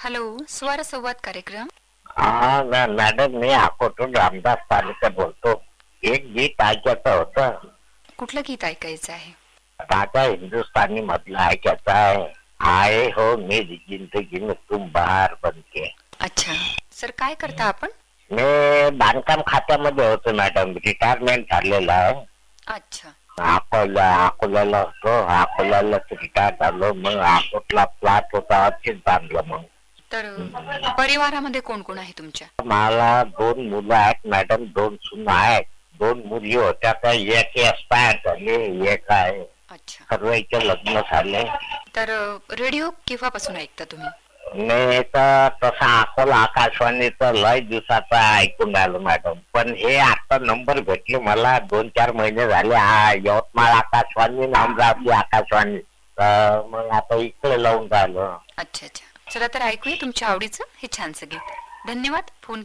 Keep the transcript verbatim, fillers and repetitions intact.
Hello, स्वर संवाद कार्यक्रम. हा मॅ- मॅडम मी अकोटून रामदास पालेकर बोलतो. एक गीत ऐकायचं होतं. कुठलं गीत ऐकायचं आहे? राजा हिंदुस्तानी मधलं ऐकायचं आहे. आए हो मेरी जिंदगी में तुम बहार बनके. अच्छा सर, काय करता आपण? मी बांधकाम खात्यामध्ये होतो मॅडम, रिटायरमेंट झालेलं आहे. अच्छा. अकोला अकोल्याला होतो. अकोल्याला रिटायर झालो. मग अकोटला प्लॉट होता, अतिच बांधलं. मग तर परिवारामध्ये कोण कोण आहे तुमच्या? मला दोन मुलं आहेत मॅडम, दोन सुना आहेत. दोन मुली होत्या तर एक एक्सपायर झाली, एक आहे. अच्छा. सर्वांचे लग्न झाले. तर रेडिओ केव्हापासून ऐकता तुम्ही? मी तर तसा अकोला आकाशवाणीचं लय दिवसाचा ऐकून राहिलो मॅडम, पण हे आता नंबर भेटले मला दोन चार महिने झाले. हा यवतमाळ आकाशवाणी, अमरावती आकाशवाणी, तर मग आता इकडे लावून राहिलो. अच्छा अच्छा. चला तर ऐकूया तुमच्या आवडीचं हे छानसं गीत. धन्यवाद फोन